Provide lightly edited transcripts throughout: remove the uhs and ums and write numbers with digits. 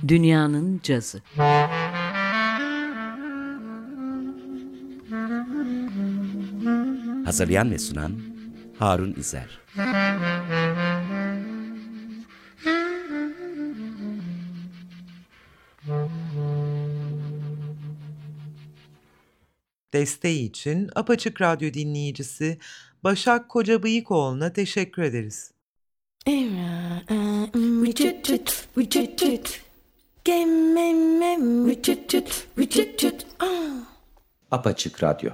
Dünyanın cazı. Hazırlayan ve sunan Harun İzer. Desteği için Apaçık Radyo dinleyicisi Başak Kocabıyıkoğlu'na teşekkür ederiz. Apaçık Radyo.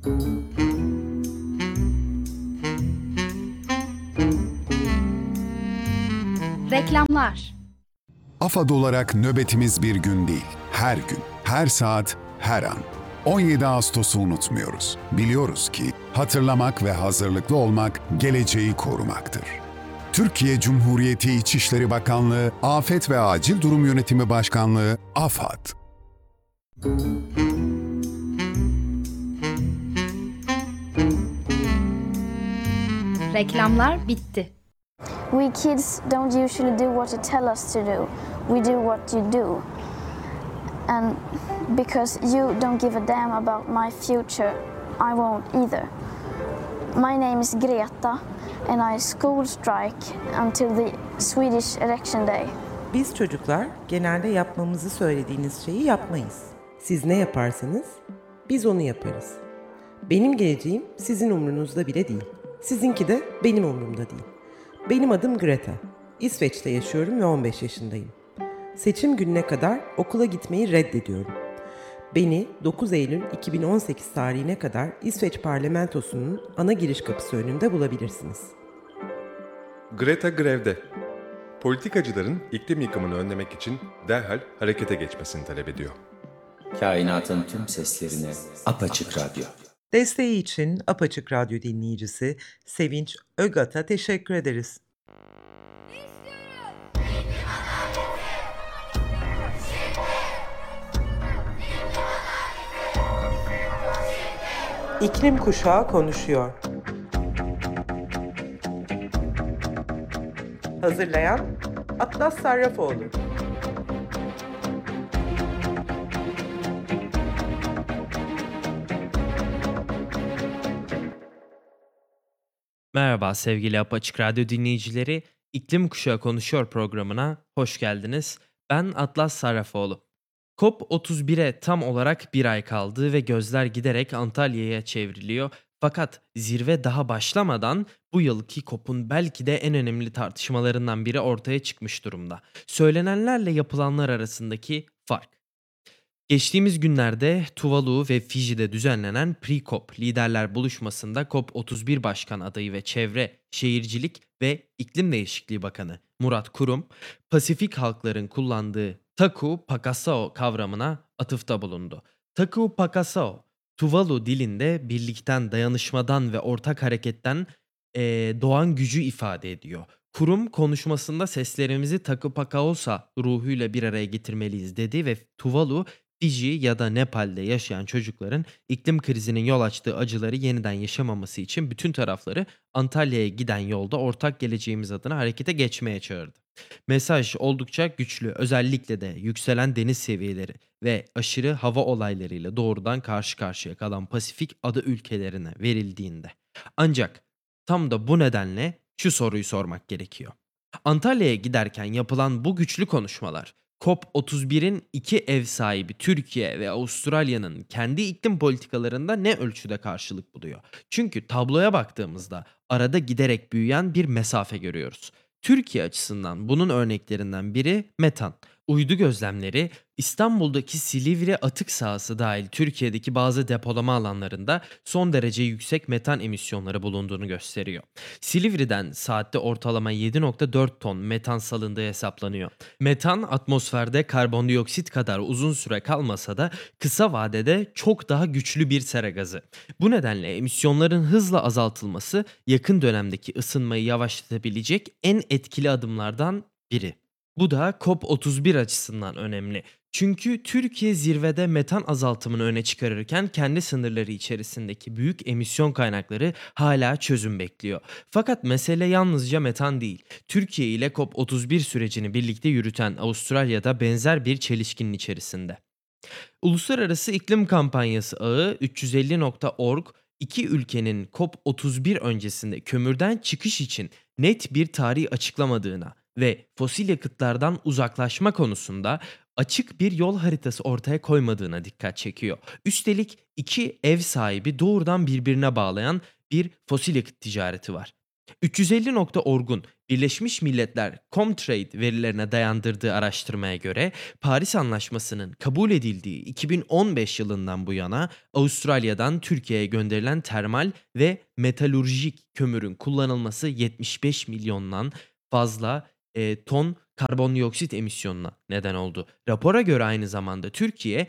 Reklamlar. AFAD olarak nöbetimiz bir gün değil, her gün, her saat, her an. 17 Ağustos'u unutmuyoruz. Biliyoruz ki hatırlamak ve hazırlıklı olmak geleceği korumaktır. Türkiye Cumhuriyeti İçişleri Bakanlığı, Afet ve Acil Durum Yönetimi Başkanlığı, AFAD. Reklamlar bitti. We kids don't usually do what you tell us to do. We do what you do. And because you don't give a damn about my future, I won't either. My name is Greta and I school strike until the Swedish election day. Biz çocuklar genelde yapmamızı söylediğiniz şeyi yapmayız. Siz ne yaparsanız biz onu yaparız. Benim geleceğim sizin umrunuzda bile değil. Sizinki de benim umrumda değil. Benim adım Greta. İsveç'te yaşıyorum ve 15 yaşındayım. Seçim gününe kadar okula gitmeyi reddediyorum. Beni 9 Eylül 2018 tarihine kadar İsveç parlamentosunun ana giriş kapısı önünde bulabilirsiniz. Greta grevde. Politikacıların iklim yıkımını önlemek için derhal harekete geçmesini talep ediyor. Kainatın tüm seslerine Apaçık Radyo. Desteği için Apaçık Radyo dinleyicisi Sevinç Ögat'a teşekkür ederiz. İklim Kuşağı konuşuyor. Hazırlayan Atlas Sarrafoğlu. Merhaba sevgili Apaçık Radyo dinleyicileri, İklim Kuşağı Konuşuyor programına hoş geldiniz. Ben Atlas Sarrafoğlu. COP31'e tam olarak bir ay kaldı ve gözler giderek Antalya'ya çevriliyor. Fakat zirve daha başlamadan bu yılki COP'un belki de en önemli tartışmalarından biri ortaya çıkmış durumda. Söylenenlerle yapılanlar arasındaki fark. Geçtiğimiz günlerde Tuvalu ve Fiji'de düzenlenen Pre-COP liderler buluşmasında COP31 Başkan adayı ve Çevre, Şehircilik ve İklim Değişikliği Bakanı Murat Kurum, Pasifik halkların kullandığı Taku Pakasao kavramına atıfta bulundu. Taku Pakasao, Tuvalu dilinde birlikten, dayanışmadan ve ortak hareketten doğan gücü ifade ediyor. Kurum konuşmasında seslerimizi Taku Pakaosa ruhuyla bir araya getirmeliyiz dedi ve Tuvalu, Fiji ya da Nepal'de yaşayan çocukların iklim krizinin yol açtığı acıları yeniden yaşamaması için bütün tarafları Antalya'ya giden yolda ortak geleceğimiz adına harekete geçmeye çağırdı. Mesaj oldukça güçlü, özellikle de yükselen deniz seviyeleri ve aşırı hava olaylarıyla doğrudan karşı karşıya kalan Pasifik ada ülkelerine verildiğinde. Ancak tam da bu nedenle şu soruyu sormak gerekiyor. Antalya'ya giderken yapılan bu güçlü konuşmalar, COP31'in iki ev sahibi Türkiye ve Avustralya'nın kendi iklim politikalarında ne ölçüde karşılık buluyor? Çünkü tabloya baktığımızda arada giderek büyüyen bir mesafe görüyoruz. Türkiye açısından bunun örneklerinden biri metan. Uydu gözlemleri İstanbul'daki Silivri atık sahası dahil Türkiye'deki bazı depolama alanlarında son derece yüksek metan emisyonları bulunduğunu gösteriyor. Silivri'den saatte ortalama 7,4 ton metan salındığı hesaplanıyor. Metan atmosferde karbondioksit kadar uzun süre kalmasa da kısa vadede çok daha güçlü bir sera gazı. Bu nedenle emisyonların hızla azaltılması yakın dönemdeki ısınmayı yavaşlatabilecek en etkili adımlardan biri. Bu da COP31 açısından önemli. Çünkü Türkiye zirvede metan azaltımını öne çıkarırken kendi sınırları içerisindeki büyük emisyon kaynakları hala çözüm bekliyor. Fakat mesele yalnızca metan değil. Türkiye ile COP31 sürecini birlikte yürüten Avustralya'da benzer bir çelişkinin içerisinde. Uluslararası İklim Kampanyası Ağı 350.org, iki ülkenin COP31 öncesinde kömürden çıkış için net bir tarih açıklamadığına ve fosil yakıtlardan uzaklaşma konusunda açık bir yol haritası ortaya koymadığına dikkat çekiyor. Üstelik iki ev sahibi doğrudan birbirine bağlayan bir fosil yakıt ticareti var. 350.org'un Birleşmiş Milletler Comtrade verilerine dayandırdığı araştırmaya göre Paris Anlaşması'nın kabul edildiği 2015 yılından bu yana Avustralya'dan Türkiye'ye gönderilen termal ve metalurjik kömürün kullanılması 75 milyondan fazla ton karbondioksit emisyonuna neden oldu. Rapora göre aynı zamanda Türkiye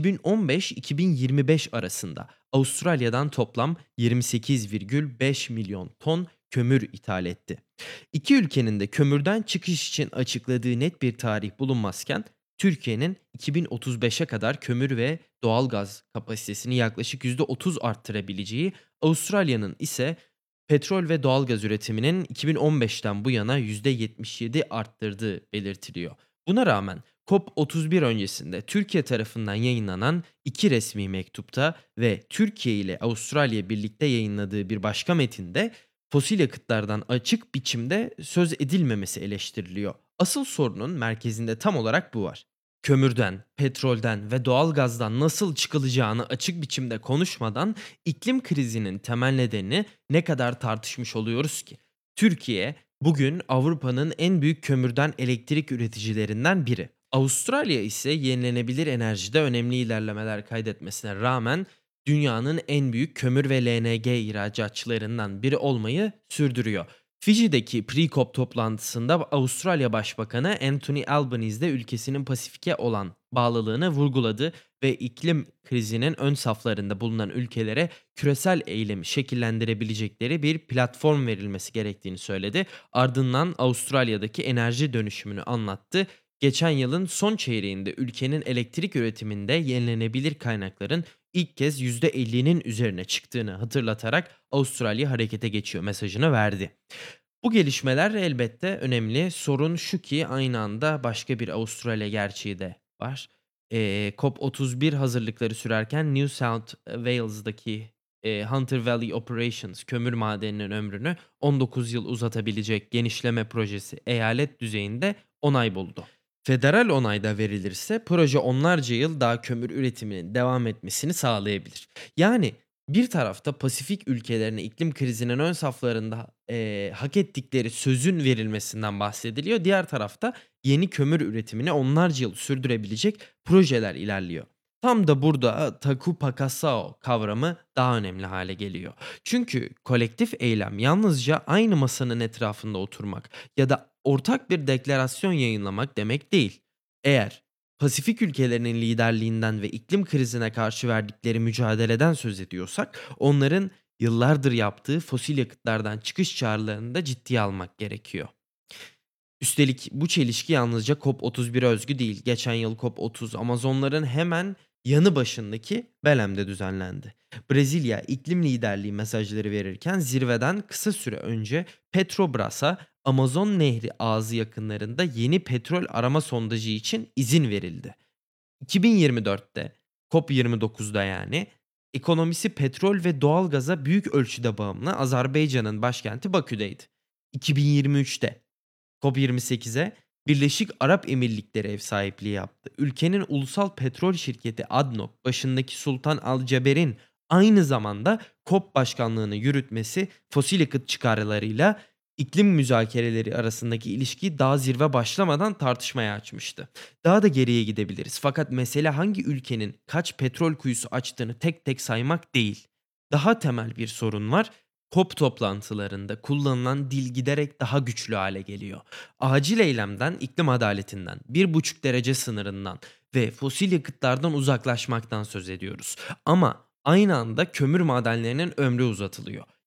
2015-2025 arasında Avustralya'dan toplam 28,5 milyon ton kömür ithal etti. İki ülkenin de kömürden çıkış için açıkladığı net bir tarih bulunmazken Türkiye'nin 2035'e kadar kömür ve doğalgaz kapasitesini yaklaşık %30 arttırabileceği, Avustralya'nın ise petrol ve doğalgaz üretiminin 2015'ten bu yana %77 arttırdığı belirtiliyor. Buna rağmen COP31 öncesinde Türkiye tarafından yayınlanan iki resmi mektupta ve Türkiye ile Avustralya birlikte yayınladığı bir başka metinde fosil yakıtlardan açık biçimde söz edilmemesi eleştiriliyor. Asıl sorunun merkezinde tam olarak bu var. Kömürden, petrolden ve doğalgazdan nasıl çıkılacağını açık biçimde konuşmadan iklim krizinin temel nedenini ne kadar tartışmış oluyoruz ki? Türkiye bugün Avrupa'nın en büyük kömürden elektrik üreticilerinden biri. Avustralya ise yenilenebilir enerjide önemli ilerlemeler kaydetmesine rağmen dünyanın en büyük kömür ve LNG ihracatçılarından biri olmayı sürdürüyor. Fiji'deki pre-COP toplantısında Avustralya Başbakanı Anthony Albanese de ülkesinin Pasifik'e olan bağlılığını vurguladı ve iklim krizinin ön saflarında bulunan ülkelere küresel eylemi şekillendirebilecekleri bir platform verilmesi gerektiğini söyledi. Ardından Avustralya'daki enerji dönüşümünü anlattı. Geçen yılın son çeyreğinde ülkenin elektrik üretiminde yenilenebilir kaynakların ilk kez %50'nin üzerine çıktığını hatırlatarak Avustralya harekete geçiyor mesajını verdi. Bu gelişmeler elbette önemli. Sorun şu ki aynı anda başka bir Avustralya gerçeği de var. COP31 hazırlıkları sürerken New South Wales'daki Hunter Valley Operations kömür madeninin ömrünü 19 yıl uzatabilecek genişleme projesi eyalet düzeyinde onay buldu. Federal onay da verilirse proje onlarca yıl daha kömür üretiminin devam etmesini sağlayabilir. Yani bir tarafta Pasifik ülkelerine iklim krizinin ön saflarında hak ettikleri sözün verilmesinden bahsediliyor. Diğer tarafta yeni kömür üretimini onlarca yıl sürdürebilecek projeler ilerliyor. Tam da burada taku pakasao kavramı daha önemli hale geliyor. Çünkü kolektif eylem yalnızca aynı masanın etrafında oturmak ya da ortak bir deklarasyon yayınlamak demek değil. Eğer Pasifik ülkelerinin liderliğinden ve iklim krizine karşı verdikleri mücadeleden söz ediyorsak, onların yıllardır yaptığı fosil yakıtlardan çıkış çağrılarını da ciddiye almak gerekiyor. Üstelik bu çelişki yalnızca COP31'e özgü değil. Geçen yıl COP30 Amazonların hemen yanı başındaki Belem'de düzenlendi. Brezilya iklim liderliği mesajları verirken zirveden kısa süre önce Petrobras'a Amazon Nehri ağzı yakınlarında yeni petrol arama sondajı için izin verildi. 2024'te COP29'da yani ekonomisi petrol ve doğalgaza büyük ölçüde bağımlı Azerbaycan'ın başkenti Bakü'deydi. 2023'te COP28'e Birleşik Arap Emirlikleri ev sahipliği yaptı. Ülkenin ulusal petrol şirketi ADNOC başındaki Sultan Al Jaber'in aynı zamanda COP başkanlığını yürütmesi fosil yakıt çıkarlarıyla iklim müzakereleri arasındaki ilişkiyi daha zirve başlamadan tartışmaya açmıştı. Daha da geriye gidebiliriz. Fakat mesele hangi ülkenin kaç petrol kuyusu açtığını tek tek saymak değil. Daha temel bir sorun var. COP toplantılarında kullanılan dil giderek daha güçlü hale geliyor. Acil eylemden, iklim adaletinden, 1,5 derece sınırından ve fosil yakıtlardan uzaklaşmaktan söz ediyoruz. Ama aynı anda kömür madenlerinin ömrü uzatılıyor.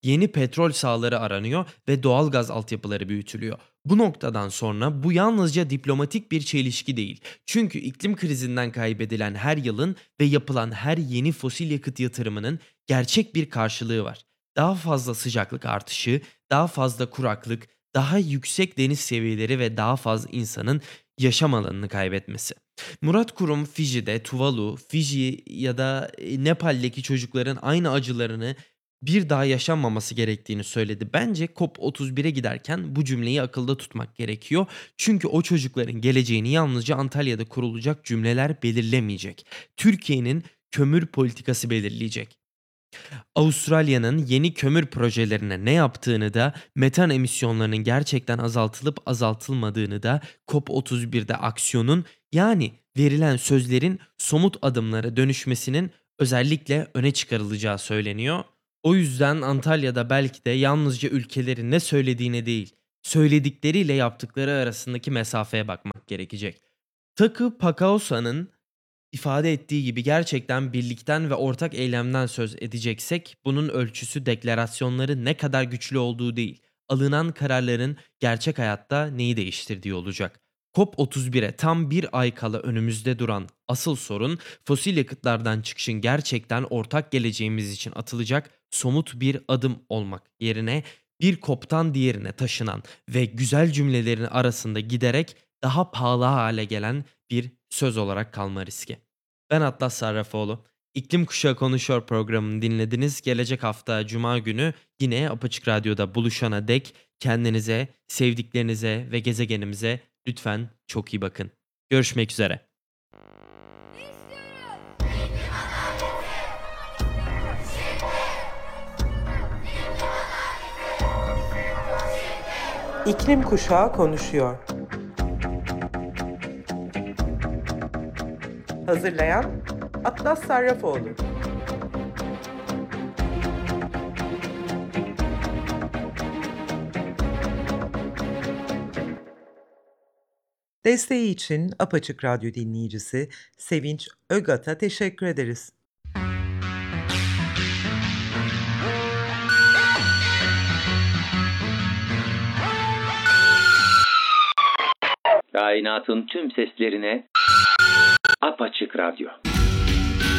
Yeni petrol sahaları aranıyor ve doğalgaz altyapıları büyütülüyor. Bu noktadan sonra bu yalnızca diplomatik bir çelişki değil. Çünkü iklim krizinden kaybedilen her yılın ve yapılan her yeni fosil yakıt yatırımının gerçek bir karşılığı var. Daha fazla sıcaklık artışı, daha fazla kuraklık, daha yüksek deniz seviyeleri ve daha fazla insanın yaşam alanını kaybetmesi. Murat Kurum Fiji'de, Tuvalu, Fiji ya da Nepal'deki çocukların aynı acılarını bir daha yaşanmaması gerektiğini söyledi. Bence COP31'e giderken bu cümleyi akılda tutmak gerekiyor. Çünkü o çocukların geleceğini yalnızca Antalya'da kurulacak cümleler belirlemeyecek. Türkiye'nin kömür politikası belirleyecek. Avustralya'nın yeni kömür projelerine ne yaptığını da, metan emisyonlarının gerçekten azaltılıp azaltılmadığını da COP31'de aksiyonun, yani verilen sözlerin somut adımlara dönüşmesinin özellikle öne çıkarılacağı söyleniyor. O yüzden Antalya'da belki de yalnızca ülkelerin ne söylediğine değil, söyledikleriyle yaptıkları arasındaki mesafeye bakmak gerekecek. Takı Pakaosa'nın ifade ettiği gibi gerçekten birlikten ve ortak eylemden söz edeceksek, bunun ölçüsü deklarasyonların ne kadar güçlü olduğu değil, alınan kararların gerçek hayatta neyi değiştirdiği olacak. COP31'e tam bir ay kala önümüzde duran asıl sorun, fosil yakıtlardan çıkışın gerçekten ortak geleceğimiz için atılacak somut bir adım olmak yerine bir COP'tan diğerine taşınan ve güzel cümlelerin arasında giderek daha pahalı hale gelen bir söz olarak kalma riski. Ben Atlas Sarrafoğlu. İklim Kuşağı Konuşuyor programını dinlediniz. Gelecek hafta Cuma günü yine Apaçık Radyo'da buluşana dek kendinize, sevdiklerinize ve gezegenimize lütfen çok iyi bakın. Görüşmek üzere. İklim Kuşağı konuşuyor. Hazırlayan Atlas Sarrafoğlu. Desteği için Apaçık Radyo dinleyicisi Sevinç Ögat'a teşekkür ederiz. Kainatın tüm seslerine Apaçık Radyo.